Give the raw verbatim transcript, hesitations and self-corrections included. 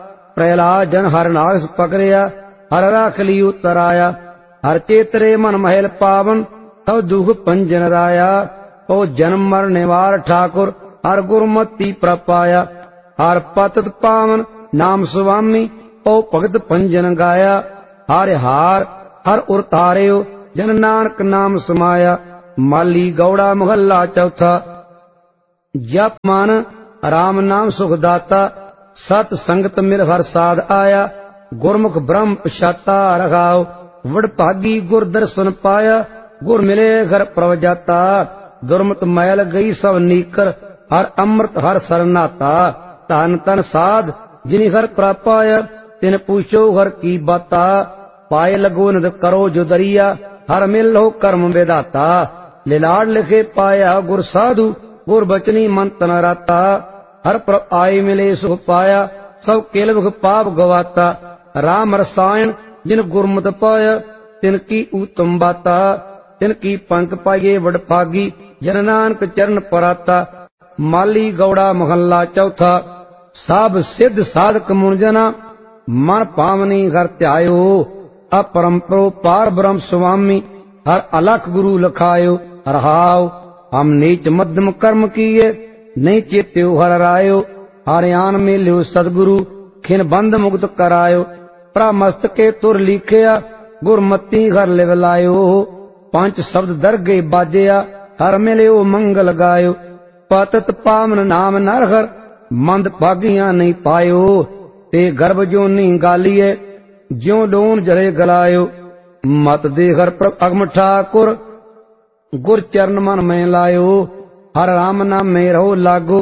प्रहलाद जन हर नाग पकड़िया, हर राख ली उतराया। हर चेतरे मन महल पावन, तब दुख पंजन राया। ओ जन्म मर निवार ठाकुर, हर गुरमति प्रपाया। हर पतत पावन नाम सुवामी, ओ भगत पंजन गाया। हर हार हर उर तारियो, जन नानक नाम समाया। माली गौड़ा महला चौथा। जप मन राम नाम सुखदाता, सत संगत मिल हर साध आया। गुरमुख ब्रह्म पछाता रखाओ, वडभागी गुर दर्शन पाया। गुर मिले घर प्रभ जाता, दुर्मत मैल गई सब नीकर। हर अमृत हर सरनाता, धन तन साध जिनि हर प्रापाया। तिन पूछो हर की बाता, पाए लगो निद करो जो दरिया। हर मिल हो कर्म विदाता, लिलाड़ लिखे पाया गुर साधु। गुर बचनी मन तन राता, हर प्रभ आए मिले सुख पाया। सब केल विख पाप गवाता, राम रसायन जिन गुरमत पाया। तिनकी उत्तम बाता, तिनकी पंख पाइये वडभागी। जन नानक चरण पराता। माली गौड़ा महला चौथा। सब सिद्ध साधक मुनिजना, मन पावनी घर त्यायो। अपरंपरो पार ब्रह्म स्वामी, हर अलख गुरु लखायो। रहाओ हम नीच मध्यम कर्म किए, नहीं चेत्यो हर रायो। हरियान में लियो सदगुरु, खिन बंद मुक्त करायो। प्रमस्त के तुर लिखिया, गुरमती घर लिवलायो। पंच शब्द दरगे बाजया, हर मिलियो मंगल गायो। पतत पावन नाम नरहर, मंद भागिया नहीं पायो। ते गर्भ जो नहीं गालिए, ज्यो डोन जले गलायो। मत दे हर प्रभ अगम ठाकुर, गुर चरण मन में लायो। हर राम नाम में रहो लागो,